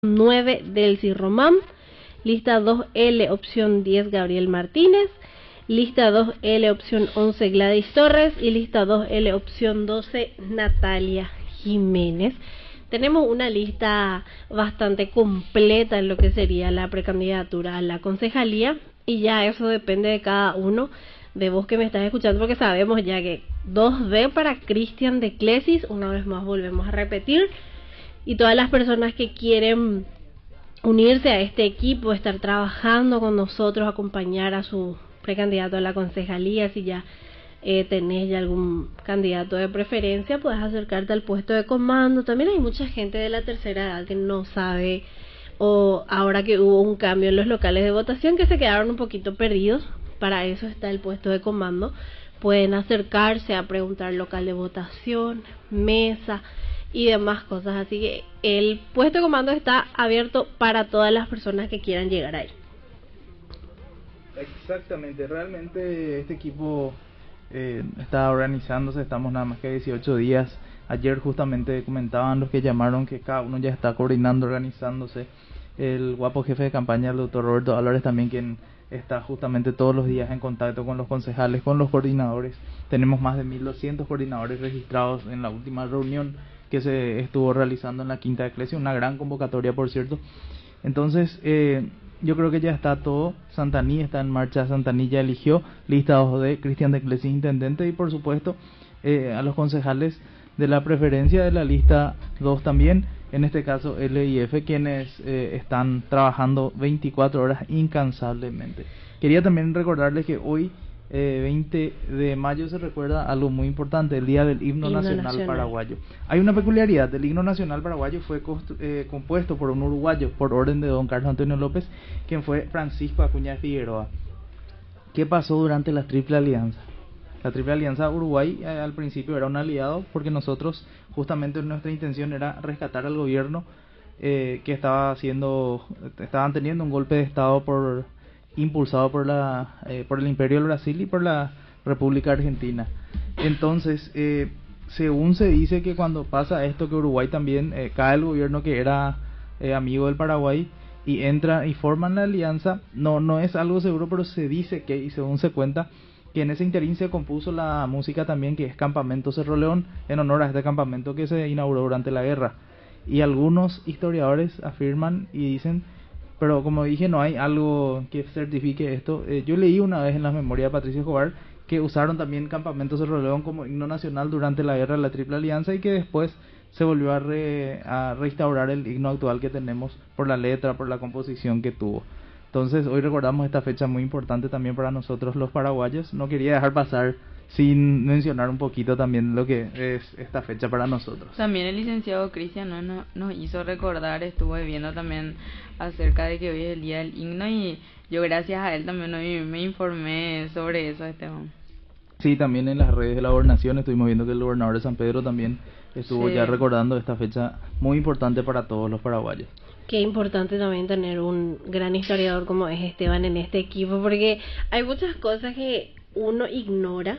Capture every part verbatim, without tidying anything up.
nueve Delcy Román, lista dos L opción diez Gabriel Martínez, lista dos L opción once Gladys Torres y lista dos L opción doce Natalia Jiménez. Tenemos una lista bastante completa en lo que sería la precandidatura a la concejalía y ya eso depende de cada uno, de vos que me estás escuchando, porque sabemos ya que dos D para Cristian de Clesis, una vez más volvemos a repetir, y todas las personas que quieren unirse a este equipo, estar trabajando con nosotros, acompañar a su precandidato a la concejalía, si ya eh, tenés ya algún candidato de preferencia, puedes acercarte al puesto de comando. También hay mucha gente de la tercera edad que no sabe, o ahora que hubo un cambio en los locales de votación, que se quedaron un poquito perdidos. Para eso está el puesto de comando. Pueden acercarse a preguntar local de votación, mesa y demás cosas. Así que el puesto de comando está abierto para todas las personas que quieran llegar ahí. Exactamente, realmente este equipo eh, está organizándose, estamos nada más que dieciocho días. Ayer justamente comentaban los que llamaron que cada uno ya está coordinando, organizándose. El guapo jefe de campaña, el doctor Roberto Álvarez, también, quien está justamente todos los días en contacto con los concejales, con los coordinadores. Tenemos más de mil doscientos coordinadores registrados en la última reunión que se estuvo realizando en la Quinta de Clesis, una gran convocatoria, por cierto. Entonces, eh, yo creo que ya está todo. Santaní está en marcha, Santaní ya eligió lista dos de Cristian de Clesis, intendente, y por supuesto eh, a los concejales de la preferencia de la lista dos también, en este caso L y F, quienes eh, están trabajando veinticuatro horas incansablemente. Quería también recordarles que hoy, eh, veinte de mayo, se recuerda algo muy importante, el día del himno, himno nacional, nacional paraguayo. Hay una peculiaridad: el himno nacional paraguayo fue eh, compuesto por un uruguayo, por orden de don Carlos Antonio López, quien fue Francisco Acuña Figueroa. ¿Qué pasó durante la Triple Alianza? La Triple Alianza, Uruguay eh, al principio era un aliado, porque nosotros, justamente nuestra intención era rescatar al gobierno eh, que estaba haciendo, estaban teniendo un golpe de estado por impulsado por la eh, por el Imperio del Brasil y por la República Argentina. Entonces, eh, según se dice, que cuando pasa esto, que Uruguay también eh, cae el gobierno que era eh, amigo del Paraguay y entra y forman la alianza, no no es algo seguro, pero se dice que, y según se cuenta, que en ese interín se compuso la música también, que es Campamento Cerro León, en honor a este campamento que se inauguró durante la guerra. Y algunos historiadores afirman y dicen, pero como dije, no hay algo que certifique esto. Eh, yo leí una vez en las memorias de Patricio Escobar que usaron también Campamento Cerro León como himno nacional durante la guerra de la Triple Alianza, y que después se volvió a, re, a restaurar el himno actual que tenemos, por la letra, por la composición que tuvo. Entonces, hoy recordamos esta fecha muy importante también para nosotros los paraguayos. No quería dejar pasar sin mencionar un poquito también lo que es esta fecha para nosotros. También el licenciado Cristian ¿no? nos, nos hizo recordar, estuve viendo también acerca de que hoy es el día del himno, y yo gracias a él también hoy me informé sobre eso, Esteban. Sí, también en las redes de la gobernación estuvimos viendo que el gobernador de San Pedro también estuvo sí. ya recordando esta fecha muy importante para todos los paraguayos. Qué importante también tener un gran historiador como es Esteban en este equipo, porque hay muchas cosas que uno ignora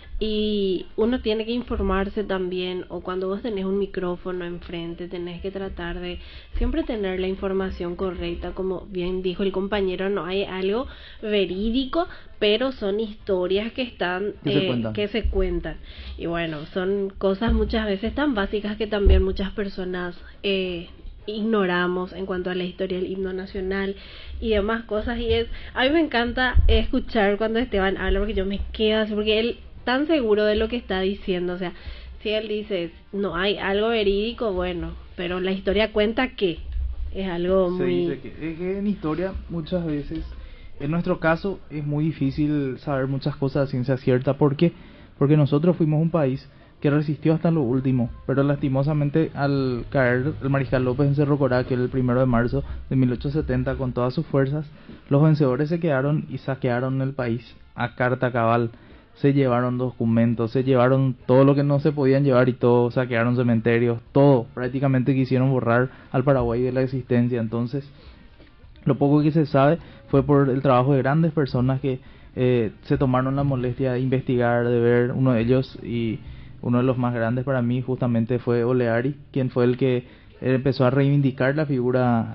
y uno tiene que informarse también, o cuando vos tenés un micrófono enfrente tenés que tratar de siempre tener la información correcta. Como bien dijo el compañero, no hay algo verídico, pero son historias que están que, eh, se, cuentan. que se cuentan, y bueno, son cosas muchas veces tan básicas que también muchas personas eh, ignoramos en cuanto a la historia del himno nacional y demás cosas. Y es, a mí me encanta escuchar cuando Esteban habla, porque yo me quedo así, porque él tan seguro de lo que está diciendo. O sea, si él dice no hay algo verídico, bueno, pero la historia cuenta que es algo se muy... dice que, es que en historia muchas veces, en nuestro caso, es muy difícil saber muchas cosas a ciencia cierta. ¿Por qué? Porque nosotros fuimos un país que resistió hasta lo último, pero lastimosamente al caer el mariscal López en Cerro Corá, que era el primero de marzo de mil ochocientos setenta, con todas sus fuerzas, los vencedores se quedaron y saquearon el país a carta cabal. Se llevaron documentos, se llevaron todo lo que no se podían llevar, y todo, saquearon cementerios, todo, prácticamente quisieron borrar al Paraguay de la existencia. Entonces, lo poco que se sabe fue por el trabajo de grandes personas que eh, se tomaron la molestia de investigar, de ver. Uno de ellos, y uno de los más grandes para mí, justamente fue Oleari, quien fue el que empezó a reivindicar la figura